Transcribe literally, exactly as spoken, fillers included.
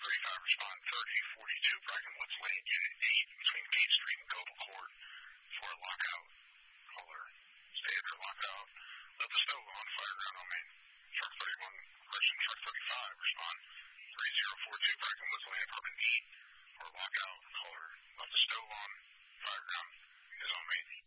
thirty-five, respond thirty forty-two, Brackenwood's Lane, Unit eight, between Gate Street and Goble Court, for a lockout. Caller, stay at your lockout. Left the stove on, fire ground on main. Truck thirty-one, correction, truck thirty-five, respond three zero four two, Brackenwood's Lane, apartment D, for a lockout. Caller, left the stove on, fire ground is on main.